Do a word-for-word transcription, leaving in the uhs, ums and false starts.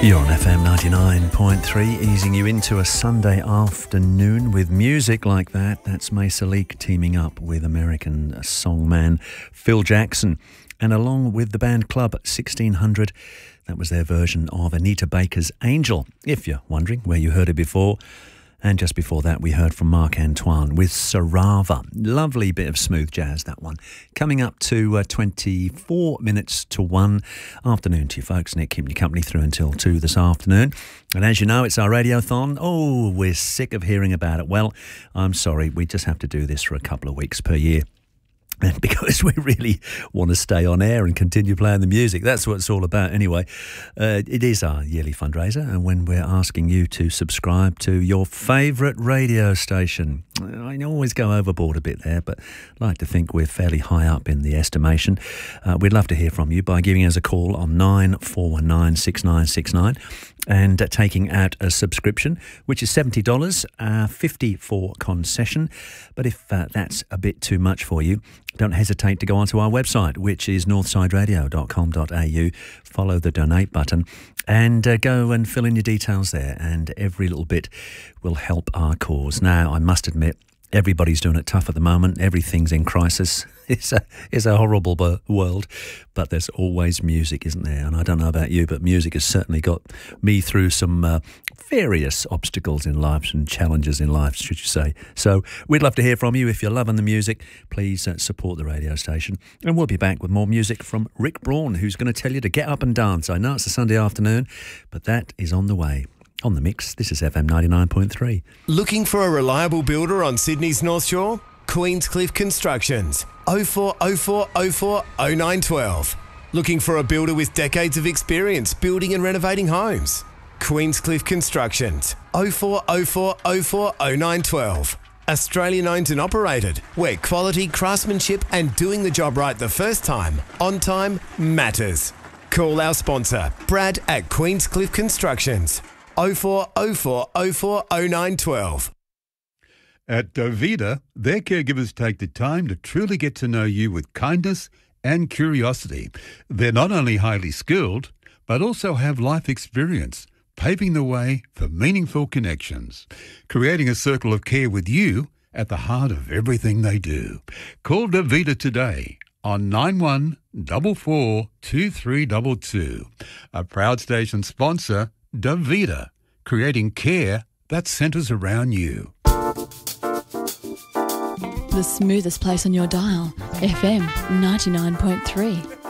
You're on F M ninety-nine point three, easing you into a Sunday afternoon with music like that. That's Mesa Leak teaming up with American songman Phil Jackson. And along with the band Club sixteen hundred, that was their version of Anita Baker's Angel, if you're wondering where you heard it before. And just before that, we heard from Marc Antoine with Sarava. Lovely bit of smooth jazz, that one. Coming up to uh, twenty-four minutes to one. Afternoon to you folks. Nick keeping you company through until two this afternoon. And as you know, it's our radiothon. Oh, we're sick of hearing about it. Well, I'm sorry. We just have to do this for a couple of weeks per year. And because we really want to stay on air and continue playing the music. That's what it's all about anyway. Uh, it is our yearly fundraiser, and when we're asking you to subscribe to your favourite radio station, I always go overboard a bit there, but I like to think we're fairly high up in the estimation. Uh, we'd love to hear from you by giving us a call on nine four one nine, six nine six nine and uh, taking out a subscription, which is seventy dollars, uh, fifty dollars for concession. But if uh, that's a bit too much for you, don't hesitate to go onto our website, which is northside radio dot com dot a u. Follow the donate button and uh, go and fill in your details there, and every little bit will help our cause. Now, I must admit, everybody's doing it tough at the moment. Everything's in crisis. It's a, it's a horrible b- world, but there's always music, isn't there? And I don't know about you, but music has certainly got me through some uh, various obstacles in life and challenges in life, should you say. So we'd love to hear from you. If you're loving the music, please uh, support the radio station. And we'll be back with more music from Rick Braun, who's going to tell you to get up and dance. I know it's a Sunday afternoon, but that is on the way. On the mix, this is F M ninety-nine point three. Looking for a reliable builder on Sydney's North Shore? Queenscliff Constructions. oh four oh four oh four oh nine one two. Looking for a builder with decades of experience building and renovating homes? Queenscliff Constructions. oh four oh four oh four oh nine one two. Australian owned and operated, where quality, craftsmanship and doing the job right the first time, on time, matters. Call our sponsor, Brad at Queenscliff Constructions. oh four oh four oh four oh nine one two. At Dovida, their caregivers take the time to truly get to know you with kindness and curiosity. They're not only highly skilled, but also have life experience, paving the way for meaningful connections, creating a circle of care with you at the heart of everything they do. Call Dovida today on nine one four four two three two two. A proud station sponsor, Dovida, creating care that centres around you. The smoothest place on your dial, F M ninety-nine point three.